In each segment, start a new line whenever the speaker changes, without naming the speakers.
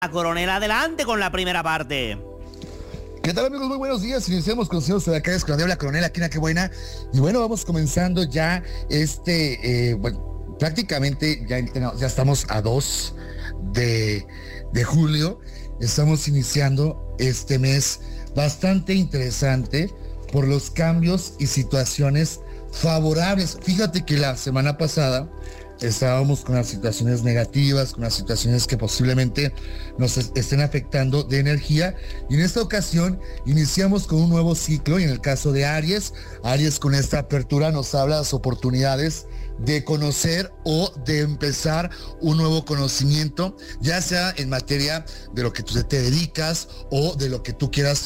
Coronel, adelante con la primera parte.
¿Qué tal, amigos? Muy buenos días. Iniciamos con señores de acá, con la Coronel, aquí en Qué Buena. Y bueno, vamos comenzando ya prácticamente ya estamos a 2 de julio. Estamos iniciando este mes bastante interesante por los cambios y situaciones favorables. Fíjate que la semana pasada estábamos con las situaciones negativas, con las situaciones que posiblemente nos estén afectando de energía, y en esta ocasión iniciamos con un nuevo ciclo. Y en el caso de Aries con esta apertura nos habla de las oportunidades de conocer o de empezar un nuevo conocimiento, ya sea en materia de lo que tú te dedicas o de lo que tú quieras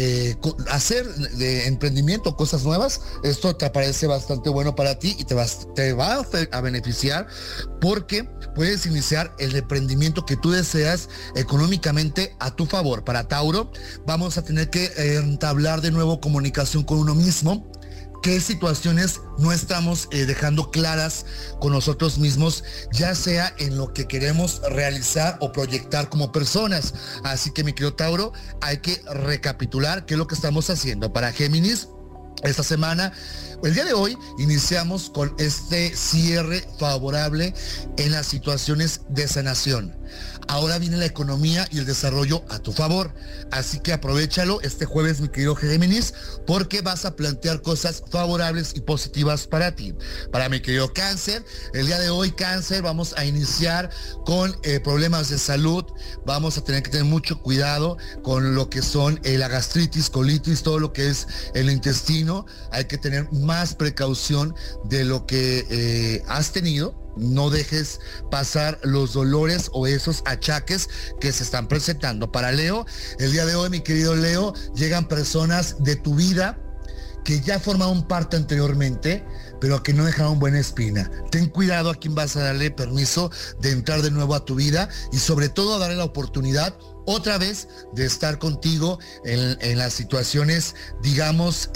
hacer de emprendimiento, cosas nuevas. Esto te parece bastante bueno para ti y te va a beneficiar, porque puedes iniciar el emprendimiento que tú deseas económicamente a tu favor. Para Tauro, vamos a tener que entablar de nuevo comunicación con uno mismo. ¿Qué situaciones no estamos dejando claras con nosotros mismos, ya sea en lo que queremos realizar o proyectar como personas? Así que, mi querido Tauro, hay que recapitular qué es lo que estamos haciendo. Para Géminis, esta semana, el día de hoy, iniciamos con este cierre favorable en las situaciones de sanación. Ahora viene la economía y el desarrollo a tu favor, así que aprovéchalo este jueves, mi querido Géminis, porque vas a plantear cosas favorables y positivas para ti. Para mi querido Cáncer, el día de hoy, Cáncer, vamos a iniciar con problemas de salud. Vamos a tener que tener mucho cuidado con lo que son la gastritis, colitis, todo lo que es el intestino. Hay que tener más precaución de lo que has tenido. No dejes pasar los dolores o esos achaques que se están presentando. Para Leo, el día de hoy, mi querido Leo, llegan personas de tu vida que ya formaron parte anteriormente, pero que no dejaron buena espina. Ten cuidado a quién vas a darle permiso de entrar de nuevo a tu vida, y sobre todo a darle la oportunidad otra vez de estar contigo en las situaciones, digamos,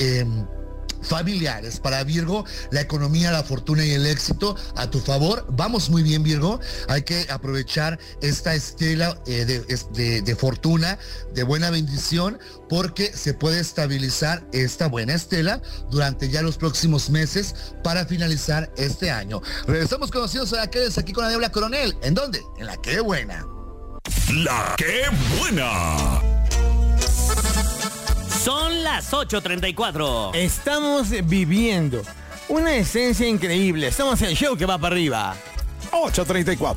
familiares. Para Virgo, la economía, la fortuna y el éxito a tu favor. Vamos muy bien, Virgo. Hay que aprovechar esta estela de fortuna, de buena bendición, porque se puede estabilizar esta buena estela durante ya los próximos meses para finalizar este año. Regresamos conocidos a aquí con la Diabla Coronel. ¿En dónde? En La Qué Buena.
La Qué Buena.
Son las 8:34.
Estamos viviendo una esencia increíble. Estamos en el show que va para arriba.
8:34.